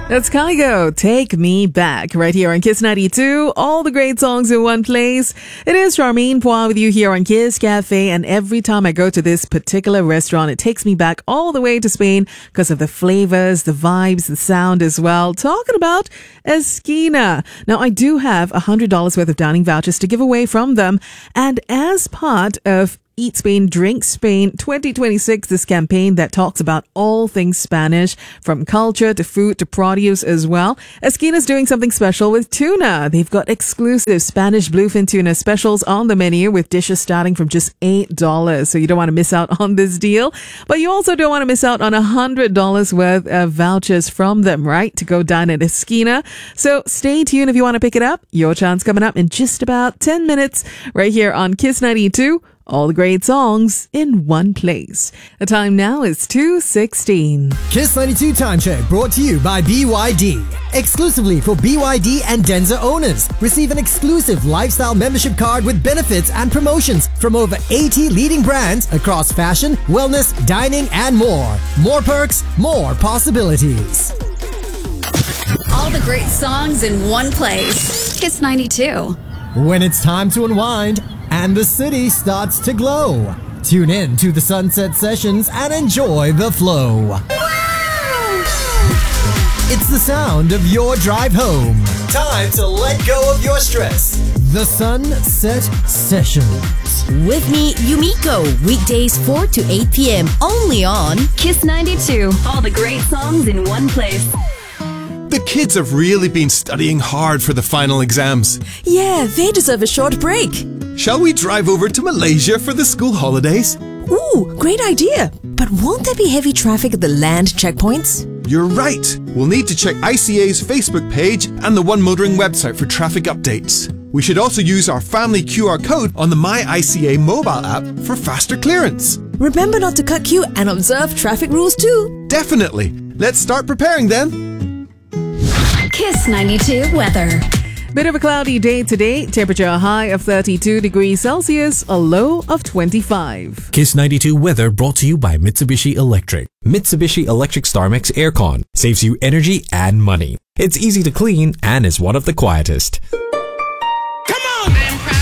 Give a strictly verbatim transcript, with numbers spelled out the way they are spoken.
That's Kygo, Take Me Back, right here on Kiss ninety-two. All the great songs in one place. It is Charmaine Poir with you here on Kiss Cafe, and every time I go to this particular restaurant, it takes me back all the way to Spain because of the flavors, the vibes, the sound as well. Talking about Esquina. Now, I do have one hundred dollars worth of dining vouchers to give away from them, and as part of Eat Spain, Drink Spain twenty twenty-six, this campaign that talks about all things Spanish, from culture to food to produce as well. Esquina's doing something special with tuna. They've got exclusive Spanish bluefin tuna specials on the menu with dishes starting from just eight dollars. So you don't want to miss out on this deal. But you also don't want to miss out on one hundred dollars worth of vouchers from them, right? To go dine at Esquina. So stay tuned if you want to pick it up. Your chance coming up in just about ten minutes right here on Kiss ninety-two. All the great songs in one place. The time now is two sixteen. Kiss ninety-two Time Check brought to you by B Y D. Exclusively for B Y D and Denza owners. Receive an exclusive lifestyle membership card with benefits and promotions from over eighty leading brands across fashion, wellness, dining, and more. More perks, more possibilities. All the great songs in one place. Kiss ninety-two. When it's time to unwind and the city starts to glow, tune in to the Sunset Sessions and enjoy the flow. Wow! It's the sound of your drive home. Time to let go of your stress. The Sunset Sessions. With me, Yumiko, weekdays four to eight p.m. only on Kiss ninety-two. All the great songs in one place. The kids have really been studying hard for the final exams. Yeah, they deserve a short break. Shall we drive over to Malaysia for the school holidays? Ooh, great idea. But won't there be heavy traffic at the land checkpoints? You're right. We'll need to check I C A's Facebook page and the One Motoring website for traffic updates. We should also use our family Q R code on the My I C A mobile app for faster clearance. Remember not to cut queue and observe traffic rules too. Definitely. Let's start preparing then. Kiss ninety-two weather. Bit of a cloudy day today. Temperature a high of thirty-two degrees Celsius, a low of twenty-five. Kiss ninety-two weather brought to you by Mitsubishi Electric. Mitsubishi Electric StarMix Aircon saves you energy and money. It's easy to clean and is one of the quietest. Come on!